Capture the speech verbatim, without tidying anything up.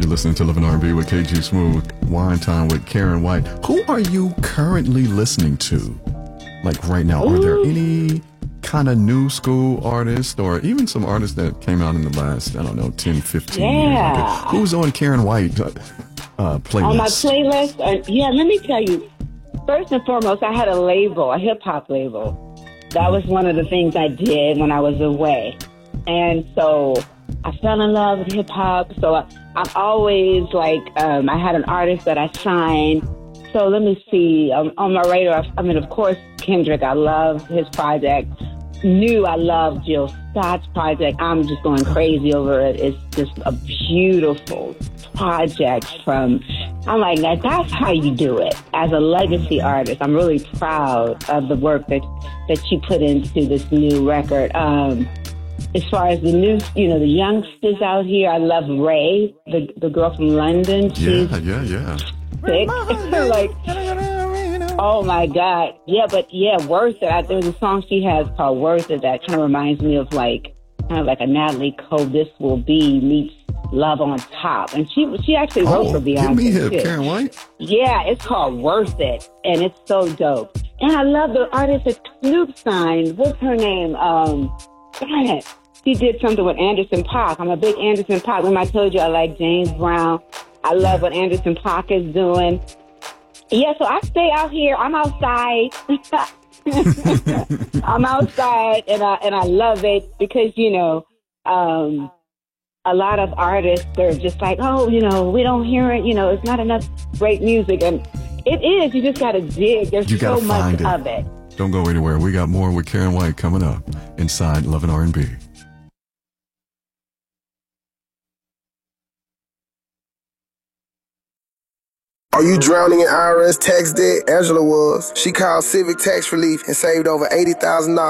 You're listening to Living R and B with K G Smooth. Wine Time with Karen White. Who are you currently listening to? Like right now, Ooh. Are there any kind of new school artists or even some artists that came out in the last, I don't know, ten, fifteen yeah. years? Like, who's on Karen White uh, playlist? On my playlist? Uh, yeah, let me tell you. First and foremost, I had a label, a hip-hop label. That was one of the things I did when I was away. And so I fell in love with hip-hop. So I, I'm always like, um, I had an artist that I signed. So let me see. Um, on my radar, I mean, of course, Kendrick. I love his project. Knew I love Jill Scott's project. I'm just going crazy over it. It's just a beautiful project from, I'm like, now that's how you do it. As a legacy artist, I'm really proud of the work that, that she put into this new record. Um, as far as the new, you know, the youngsters out here, I love Ray, the the girl from London. She's yeah, yeah, yeah. Sick. Like, oh my God. Yeah, but yeah, Worth It. I, there's a song she has called Worth It that kind of reminds me of like, kind of like a Natalie Cole, This Will Be meets Love on Top. And she she actually wrote oh, for Beyonce. Give me hip, too. Karen White. Yeah, it's called Worth It. And it's so dope. And I love the artist that Snoop signed. What's her name? Um, darn it. She did something with Anderson .Paak. I'm a big Anderson .Paak. Remember I told you I like James Brown. I love what Anderson .Paak is doing. Yeah, so I stay out here. I'm outside. I'm outside, and I and I love it because, you know, um, a lot of artists are just like, oh, you know, we don't hear it. You know, it's not enough great music, and it is. You just got to dig. There's you so much it. of it. Don't go anywhere. We got more with Karen White coming up inside Lovin' R and B. Are you drowning in I R S tax debt? Angela was. She called Civic Tax Relief and saved over eighty thousand dollars.